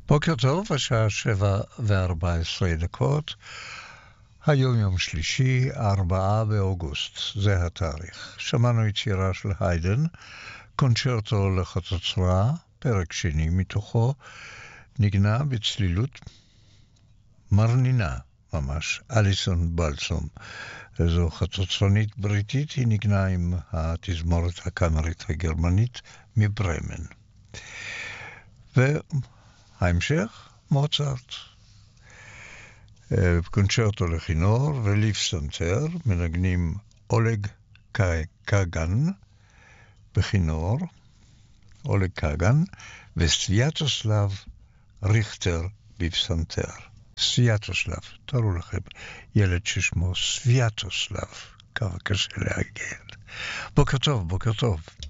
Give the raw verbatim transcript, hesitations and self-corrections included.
בוקר טוב, השעה שבע וארבע עשרה דקות. היום יום שלישי, ארבעה באוגוסט, זה התאריך. שמענו יצירה של היידן, קונצ'רטו לחצוצרה, פרק שני מתוכו, נגנה בצלילות מרנינה, ממש, אליסון בלסום. זו חצוצרנית בריטית, היא נגנה עם התזמורת הקאמרית הגרמנית מברמן. וההמשך, מוצרט. קונצ'רטו לכינור וליפסנתר, מנגנים אולג קאגן בכינור, אולג קאגן, וסוויאטוסלב ריכטר בפסנתר. סוויאטוסלב, תראו לכם, ילד ששמו סוויאטוסלב, כמה קשה להגיע. בוקר טוב, בוקר טוב.